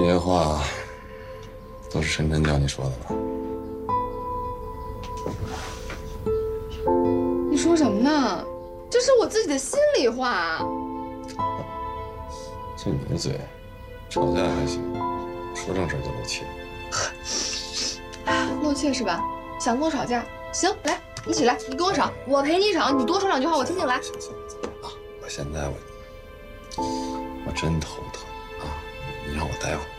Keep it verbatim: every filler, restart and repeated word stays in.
这些话都是陈真教你说的吧？ 你说什么呢？这是我自己的心里话。 就你的嘴，吵架还行，说正事就露怯。 露怯是吧？想跟我吵架？行，来，一起来，你跟我吵，我陪你吵，你多说两句话，我听听来。 行行行啊，我现在我我真头疼啊，你让我待会儿。